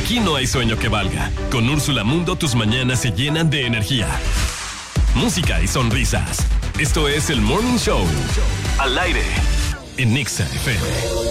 Aquí no hay sueño que valga. Con Úrsula Mundo tus mañanas se llenan de energía, música y sonrisas. Esto es el Morning Show. Al aire en Exa FM.